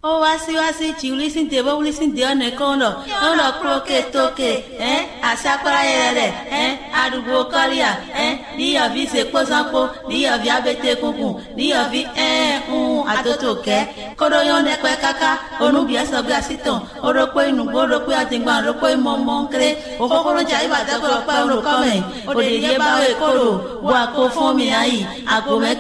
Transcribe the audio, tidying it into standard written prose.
O wasi chi listen de bo listen de on kondo. No kroke toke asakora yere adugo koria ni ovi se posanpo ni ovi abete kunkun ni ovi atotoke kodo yon de kwe kaka onu bi eso bi asiton oropo inugbo oropo atingba oropo imomonkre okokoro jai ba de ko pa oro kome o de ye ba we kodo wa ko fun mi ayi ago